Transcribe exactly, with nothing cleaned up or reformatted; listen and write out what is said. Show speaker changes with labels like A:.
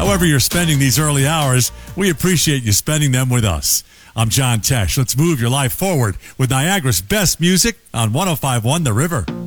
A: However you're spending these early hours, we appreciate you spending them with us. I'm John Tesh. Let's move your life forward with Niagara's best music on one oh five point one The River.